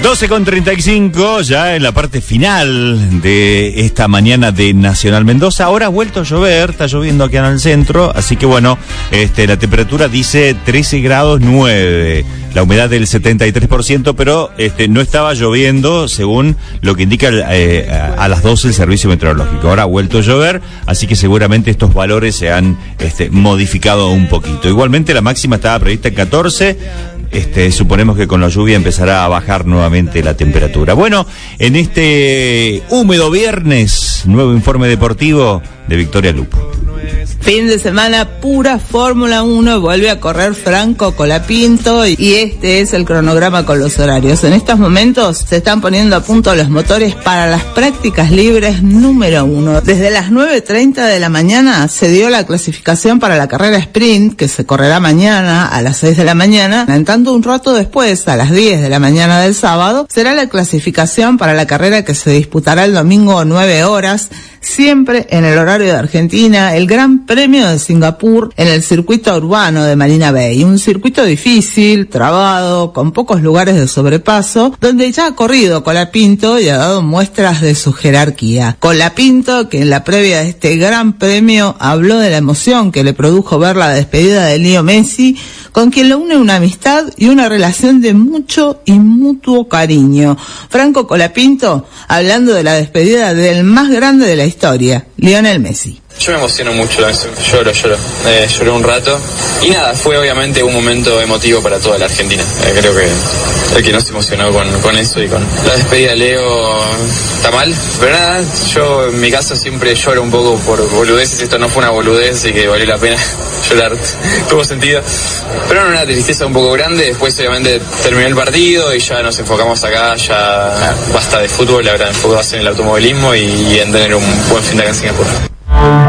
12:35, ya en la parte final de esta mañana de Nacional Mendoza. Ahora ha vuelto a llover, está lloviendo aquí en el centro, así que bueno, la temperatura dice 13 grados 9, la humedad del 73%, pero no estaba lloviendo según lo que indica a las 12 el servicio meteorológico. Ahora ha vuelto a llover, así que seguramente estos valores se han modificado un poquito. Igualmente la máxima estaba prevista en 14. Suponemos que con la lluvia empezará a bajar nuevamente la temperatura. Bueno, en este húmedo viernes, nuevo informe deportivo de Victoria Lupo. Fin de semana, pura Fórmula 1, vuelve a correr Franco Colapinto y este es el cronograma con los horarios. En estos momentos se están poniendo a punto los motores para las prácticas libres número 1. Desde las 9:30 de la mañana se dio la clasificación para la carrera sprint, que se correrá mañana a las 6 de la mañana. En tanto, un rato después, a las 10 de la mañana del sábado, será la clasificación para la carrera que se disputará el domingo 9 horas, siempre en el horario de Argentina, el Gran Premio de Singapur en el circuito urbano de Marina Bay. Un circuito difícil, trabado, con pocos lugares de sobrepaso, donde ya ha corrido Colapinto y ha dado muestras de su jerarquía. Colapinto, que en la previa de este Gran Premio habló de la emoción que le produjo ver la despedida de Leo Messi, con quien lo une una amistad y una relación de mucho y mutuo cariño. Franco Colapinto, hablando de la despedida del más grande de la historia, Lionel Messi. Yo me emociono mucho, lloro. Lloré un rato. Y nada, fue obviamente un momento emotivo para toda la Argentina. Creo que el que no se emocionó con eso y con la despedida de Leo está mal. Pero nada, yo en mi caso siempre lloro un poco por boludeces. Esto no fue una boludez, así que valió la pena llorar. Tuvo sentido. Pero no, una tristeza un poco grande. Después obviamente terminó el partido y ya nos enfocamos acá. Ya basta de fútbol, la verdad, enfocados en el automovilismo y en tener un buen fin de acá en Singapur.